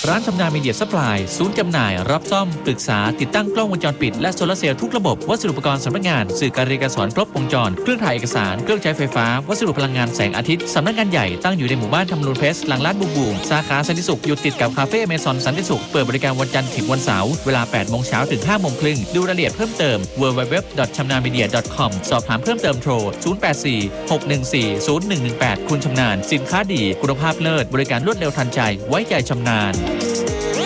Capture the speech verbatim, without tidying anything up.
ร้านชำนาญมีเดียซัพพลายศูนย์จำหน่ายรับซ่อมปรึกษาติดตั้งกล้องวงจรปิดและโซลาร์เซลล์ทุกระบบวัสดุอุปกรณ์สำนักงานสื่อการเรียนการสอนครบวงจรเครื่องถ่ายเอกสารเครื่องใช้ไฟฟ้าวัสดุพลังงานแสงอาทิตย์สำนักงานใหญ่ตั้งอยู่ในหมู่บ้านธรรมนูญเพชรหลังร้านบูมบูมสาขาสันติสุขอยู่ติดกับคาเฟ่เมซอนสันติสุขเปิดบริการวันจันทร์ถึงวันเสาร์เวลาแปดโมงเช้าถึงห้าโมงครึ่งดูรายละเอียดเพิ่มเติม ดับเบิลยู ดับเบิลยู ดับเบิลยู ดอท ชำนาญมีเดีย ดอท คอม สอบถามเพิ่มเติมโทรศูนย์ แปด สี่ หก หนึ่ง สี่ ศูนย์ หนึ่ง หนึ่ง แปดคุณชำนาญสินค้าดีคุณภาพเลิศบริการรวดเร็วทันใจไว้ใจชำนาญ